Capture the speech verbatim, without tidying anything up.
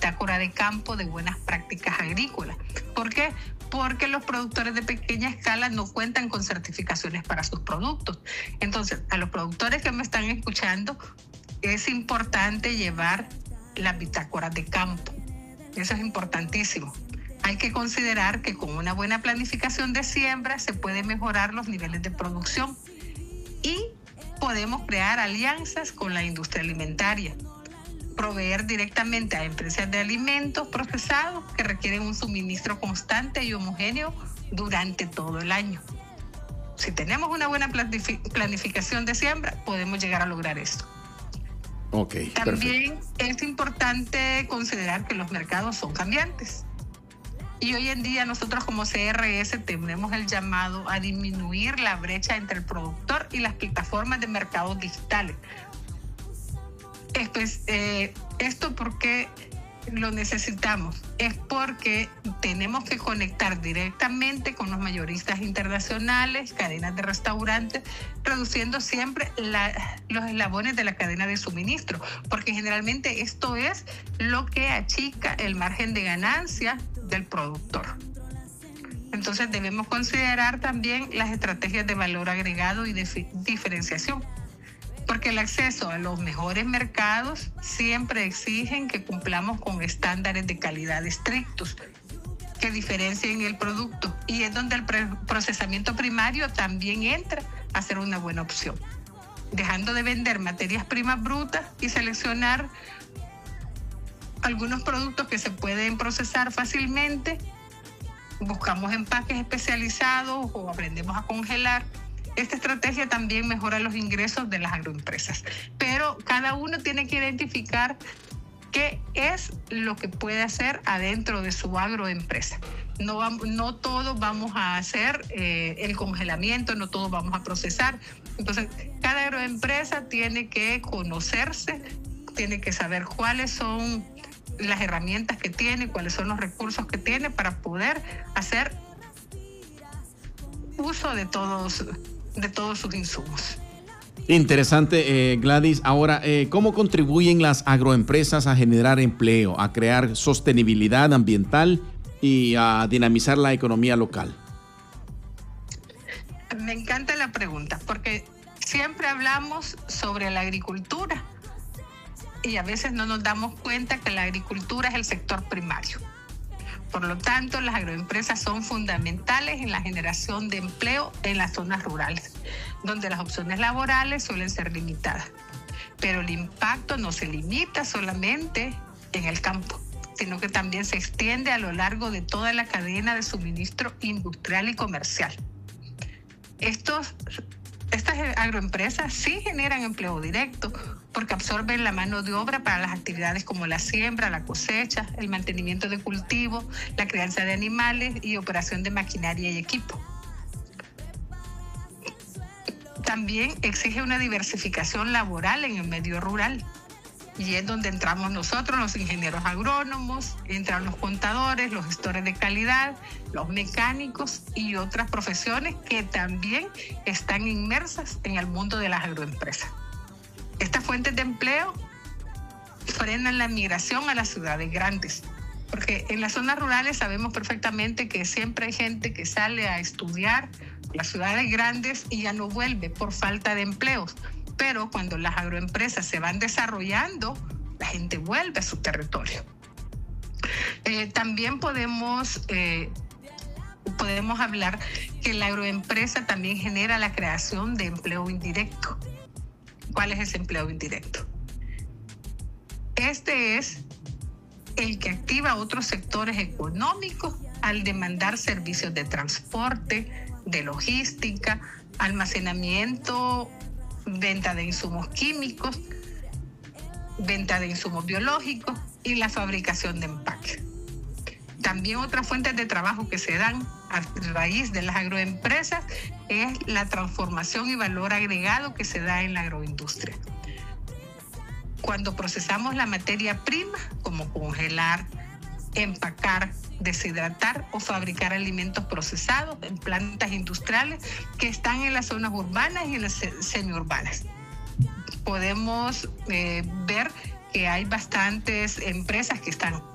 bitácora de campo de buenas prácticas agrícolas. ¿Por qué? Porque los productores de pequeña escala no cuentan con certificaciones para sus productos. Entonces, a los productores que me están escuchando, es importante llevar las bitácoras de campo. Eso es importantísimo. Hay que considerar que con una buena planificación de siembra se puede mejorar los niveles de producción y podemos crear alianzas con la industria alimentaria, proveer directamente a empresas de alimentos procesados que requieren un suministro constante y homogéneo durante todo el año. Si tenemos una buena planificación de siembra, podemos llegar a lograr esto. Okay, También perfecto. es importante considerar que los mercados son cambiantes. Y hoy en día nosotros como C R S tenemos el llamado a disminuir la brecha entre el productor y las plataformas de mercados digitales. Esto, es, eh, esto porque lo necesitamos, es porque tenemos que conectar directamente con los mayoristas internacionales, cadenas de restaurantes, reduciendo siempre la, los eslabones de la cadena de suministro, porque generalmente esto es lo que achica el margen de ganancia del productor. Entonces debemos considerar también las estrategias de valor agregado y de diferenciación, porque el acceso a los mejores mercados siempre exigen que cumplamos con estándares de calidad estrictos que diferencien el producto, y es donde el procesamiento primario también entra a ser una buena opción, dejando de vender materias primas brutas y seleccionar algunos productos que se pueden procesar fácilmente. Buscamos empaques especializados o aprendemos a congelar. Esta estrategia también mejora los ingresos de las agroempresas, pero cada uno tiene que identificar qué es lo que puede hacer adentro de su agroempresa. No, vamos, no todos vamos a hacer eh, el congelamiento, no todos vamos a procesar. Entonces, cada agroempresa tiene que conocerse, tiene que saber cuáles son las herramientas que tiene, cuáles son los recursos que tiene para poder hacer uso de todos de todos sus insumos. Interesante, eh, Gladys. Ahora, eh, ¿cómo contribuyen las agroempresas a generar empleo, a crear sostenibilidad ambiental y a dinamizar la economía local? Me encanta la pregunta, porque siempre hablamos sobre la agricultura y a veces no nos damos cuenta que la agricultura es el sector primario. Por lo tanto, las agroempresas son fundamentales en la generación de empleo en las zonas rurales, donde las opciones laborales suelen ser limitadas. Pero el impacto no se limita solamente en el campo, sino que también se extiende a lo largo de toda la cadena de suministro industrial y comercial. Estos, estas agroempresas sí generan empleo directo, porque absorben la mano de obra para las actividades como la siembra, la cosecha, el mantenimiento de cultivos, la crianza de animales y operación de maquinaria y equipo. También exige una diversificación laboral en el medio rural, y es donde entramos nosotros, los ingenieros agrónomos, entran los contadores, los gestores de calidad, los mecánicos y otras profesiones que también están inmersas en el mundo de las agroempresas. Estas fuentes de empleo frenan la migración a las ciudades grandes, porque en las zonas rurales sabemos perfectamente que siempre hay gente que sale a estudiar a las ciudades grandes y ya no vuelve por falta de empleos. Pero cuando las agroempresas se van desarrollando, la gente vuelve a su territorio. Eh, también podemos, eh, podemos hablar que la agroempresa también genera la creación de empleo indirecto. ¿Cuál es ese empleo indirecto? Este es el que activa otros sectores económicos al demandar servicios de transporte, de logística, almacenamiento, venta de insumos químicos, venta de insumos biológicos y la fabricación de empaques. También otras fuentes de trabajo que se dan a raíz de las agroempresas es la transformación y valor agregado que se da en la agroindustria. Cuando procesamos la materia prima, como congelar, empacar, deshidratar o fabricar alimentos procesados en plantas industriales que están en las zonas urbanas y en las semiurbanas. Podemos eh, ver que hay bastantes empresas que están